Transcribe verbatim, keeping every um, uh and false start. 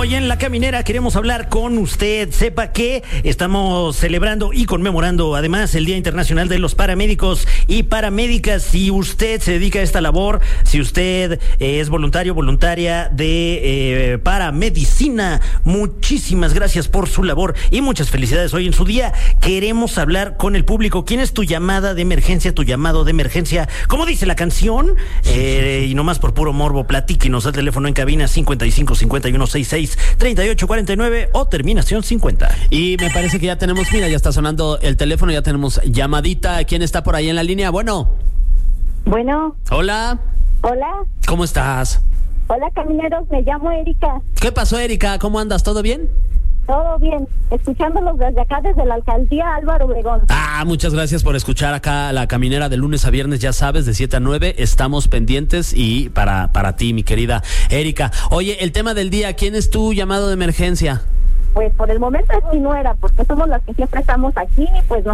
Hoy en La Caminera queremos hablar con usted. Sepa que estamos celebrando y conmemorando además el Día Internacional de los Paramédicos y Paramédicas. Si usted se dedica a esta labor, si usted eh, es voluntario, voluntaria de eh, paramedicina, muchísimas gracias por su labor y muchas felicidades hoy en su día. Queremos hablar con el público. ¿Quién es tu llamada de emergencia, tu llamado de emergencia? ¿Cómo dice la canción? Eh, y nomás por puro morbo, platíquenos al teléfono en cabina cincuenta y cinco cincuenta y uno sesenta y seis treinta y ocho cuarenta y nueve o terminación cincuenta. Y me parece que ya tenemos, mira, ya está sonando el teléfono, ya tenemos llamadita. ¿Quién está por ahí en la línea? Bueno. Bueno. Hola. Hola. ¿Cómo estás? Hola, camineros, me llamo Erika. ¿Qué pasó, Erika? ¿Cómo andas? ¿Todo bien? Todo bien, escuchándolos desde acá, desde la alcaldía Álvaro Obregón. Ah, muchas gracias por escuchar acá La Caminera de lunes a viernes, ya sabes, de siete a nueve, estamos pendientes y para, para ti, mi querida Erika. Oye, el tema del día, ¿quién es tu llamado de emergencia? Pues por el momento es mi nuera, porque somos las que siempre estamos aquí, pues no